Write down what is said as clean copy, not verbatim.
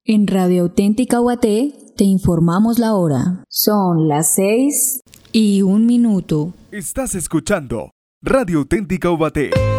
En Radio Auténtica Ubaté te informamos la hora. Son las 6:01. Estás escuchando Radio Auténtica Ubaté.